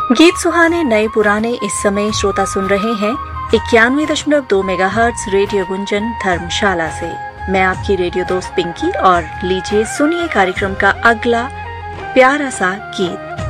गीत सुहाने नए पुराने इस समय श्रोता सुन रहे हैं 91.2 मेगाहर्ट्ज रेडियो गुंजन धर्मशाला से। मैं आपकी रेडियो दोस्त पिंकी और लीजिए सुनिए कार्यक्रम का अगला प्यारा सा गीत।